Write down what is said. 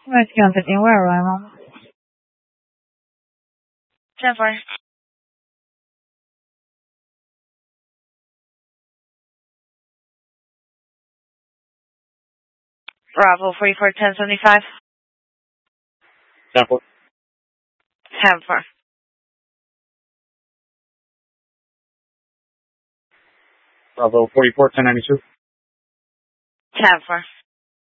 电话来吗 ？10-4. Bravo 44 1075. 10-4. 10-4. Bravo 44 1092. 10-4.